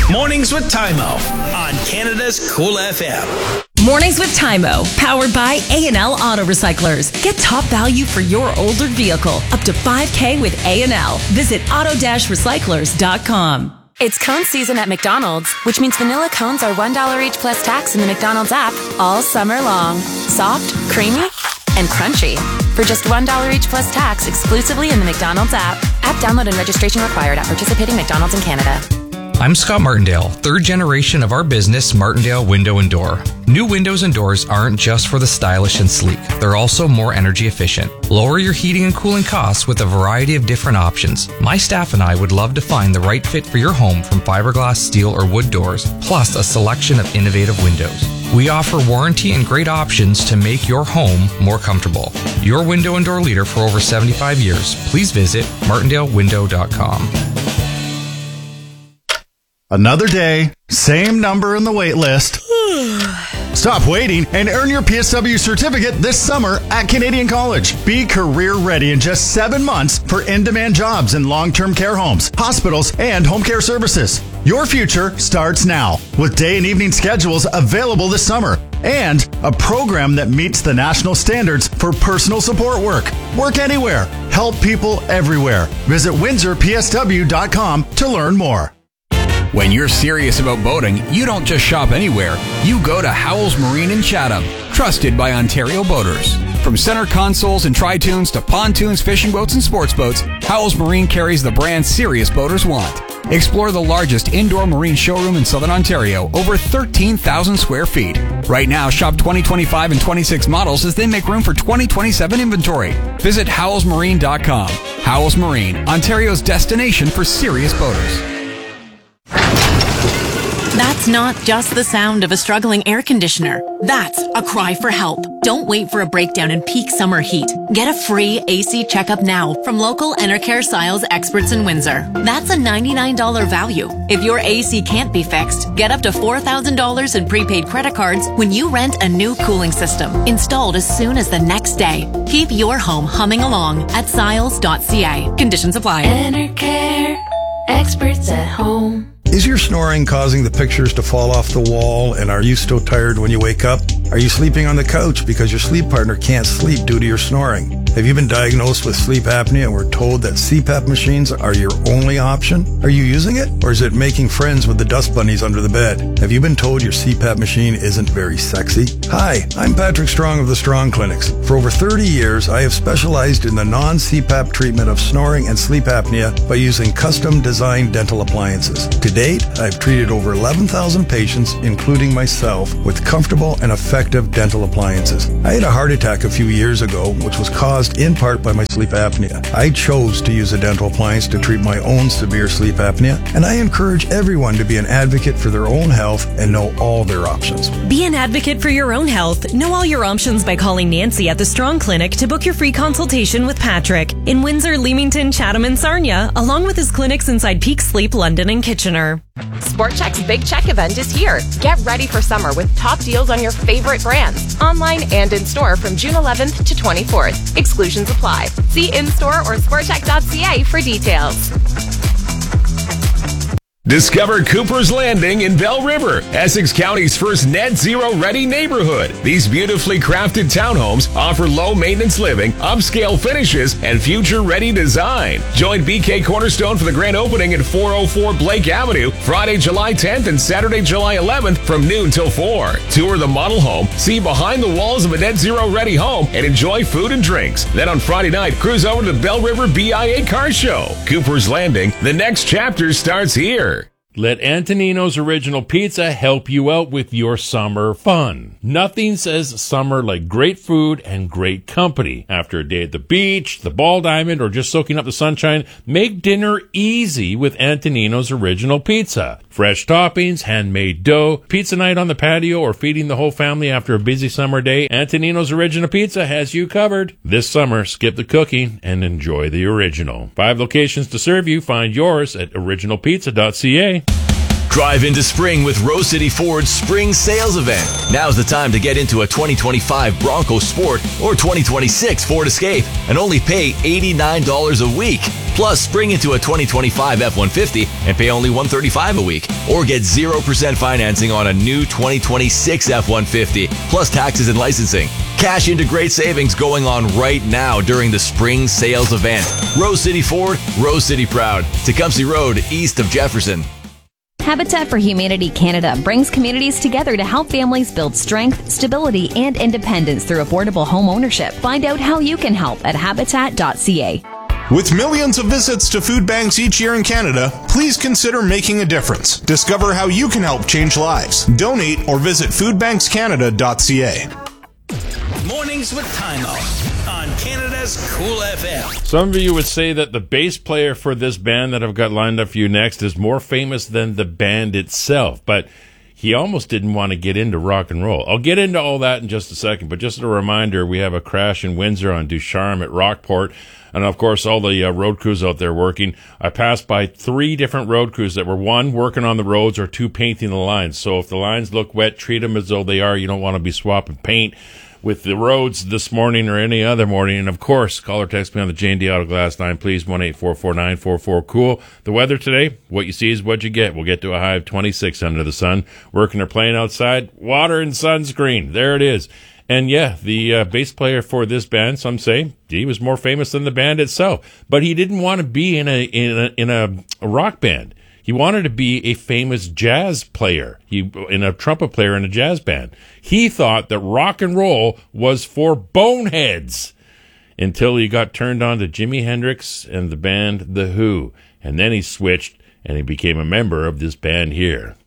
Mornings with Tymo on Canada's Cool FM. Mornings with Tymo, powered by A&L Auto Recyclers. Get top value for your older vehicle, up to $5,000 with A&L. Visit auto-recyclers.com. It's cone season at McDonald's, which means vanilla cones are $1 each plus tax in the McDonald's app all summer long. Soft, creamy, and crunchy. For just $1 each plus tax exclusively in the McDonald's app. App download and registration required at participating McDonald's in Canada. I'm Scott Martindale, third generation of our business, Martindale Window and Door. New windows and doors aren't just for the stylish and sleek. They're also more energy efficient. Lower your heating and cooling costs with a variety of different options. My staff and I would love to find the right fit for your home, from fiberglass, steel, or wood doors, plus a selection of innovative windows. We offer warranty and great options to make your home more comfortable. Your window and door leader for over 75 years. Please visit martindalewindow.com. Another day, same number in the wait list. Stop waiting and earn your PSW certificate this summer at Canadian College. Be career ready in just 7 months for in-demand jobs in long-term care homes, hospitals, and home care services. Your future starts now with day and evening schedules available this summer and a program that meets the national standards for personal support work. Work anywhere. Help people everywhere. Visit windsorpsw.com to learn more. When you're serious about boating, you don't just shop anywhere. You go to Howells Marine in Chatham, trusted by Ontario boaters. From center consoles and tri-tunes to pontoons, fishing boats, and sports boats, Howells Marine carries the brand serious boaters want. Explore the largest indoor marine showroom in Southern Ontario, over 13,000 square feet. Right now, shop 2025 and 26 models as they make room for 2027 inventory. Visit howellsmarine.com. Howells Marine, Ontario's destination for serious boaters. That's not just the sound of a struggling air conditioner. That's a cry for help. Don't wait for a breakdown in peak summer heat. Get a free AC checkup now from local Enercare Siles experts in Windsor. That's a $99 value. If your AC can't be fixed, get up to $4,000 in prepaid credit cards when you rent a new cooling system, installed as soon as the next day. Keep your home humming along at siles.ca. Conditions apply. Enercare, experts at home. Is your snoring causing the pictures to fall off the wall, and are you still tired when you wake up? Are you sleeping on the couch because your sleep partner can't sleep due to your snoring? Have you been diagnosed with sleep apnea and were told that CPAP machines are your only option? Are you using it, or is it making friends with the dust bunnies under the bed? Have you been told your CPAP machine isn't very sexy? Hi, I'm Patrick Strong of the Strong Clinics. For over 30 years, I have specialized in the non-CPAP treatment of snoring and sleep apnea by using custom-designed dental appliances. To date, I've treated over 11,000 patients, including myself, with comfortable and effective dental appliances. I had a heart attack a few years ago, which was caused in part by my sleep apnea. I chose to use a dental appliance to treat my own severe sleep apnea, and I encourage everyone to be an advocate for their own health and know all their options. Be an advocate for your own health. Know all your options by calling Nancy at the Strong Clinic to book your free consultation with Patrick in Windsor, Leamington, Chatham, and Sarnia, along with his clinics inside Peak Sleep, London, and Kitchener. Sport Chek's Big Check event is here. Get ready for summer with top deals on your favorite brands, online and in store from June 11th to 24th. Exclusions apply. See in-store or sportchek.ca for details. Discover Cooper's Landing in Bell River, Essex County's first net zero ready neighborhood. These beautifully crafted townhomes offer low maintenance living, upscale finishes, and future ready design. Join BK Cornerstone for the grand opening at 404 Blake Avenue, Friday, July 10th and Saturday, July 11th from noon till 4. Tour the model home, see behind the walls of a net zero ready home, and enjoy food and drinks. Then on Friday night, cruise over to the Bell River BIA Car Show. Cooper's Landing, the next chapter starts here. Let Antonino's Original Pizza help you out with your summer fun. Nothing says summer like great food and great company. After a day at the beach, the Ball Diamond, or just soaking up the sunshine, make dinner easy with Antonino's Original Pizza. Fresh toppings, handmade dough, pizza night on the patio, or feeding the whole family after a busy summer day, Antonino's Original Pizza has you covered. This summer, skip the cooking and enjoy the original. 5 locations to serve you. Find yours at originalpizza.ca. Drive into spring with Rose City Ford's spring sales event. Now's the time to get into a 2025 Bronco Sport or 2026 Ford Escape and only pay $89 a week. Plus, spring into a 2025 F-150 and pay only $135 a week. Or get 0% financing on a new 2026 F-150, plus taxes and licensing. Cash into great savings going on right now during the spring sales event. Rose City Ford, Rose City proud. Tecumseh Road, east of Jefferson. Habitat for Humanity Canada brings communities together to help families build strength, stability, and independence through affordable home ownership. Find out how you can help at habitat.ca. With millions of visits to food banks each year in Canada, please consider making a difference. Discover how you can help change lives. Donate or visit foodbankscanada.ca. Mornings with Time Out on Canada's Cool FM. Some of you would say that the bass player for this band that I've got lined up for you next is more famous than the band itself, but he almost didn't want to get into rock and roll. I'll get into all that in just a second, but just a reminder, we have a crash in Windsor on Ducharme at Rockport, and of course all the road crews out there working. I passed by 3 different road crews that were 1, working on the roads, or 2, painting the lines. So if the lines look wet, treat them as though they are. You don't want to be swapping paint with the roads this morning or any other morning. And of course, call or text me on the J&D Auto Glass line, please, 1-844-944-COOL. The weather today, what you see is what you get. We'll get to a high of 26 under the sun. Working or playing outside, water and sunscreen. There it is. And yeah, the bass player for this band, some say he was more famous than the band itself, but he didn't want to be in a rock band. He wanted to be a famous jazz player, a trumpet player in a jazz band. He thought that rock and roll was for boneheads until he got turned on to Jimi Hendrix and the band The Who. And then he switched and he became a member of this band here.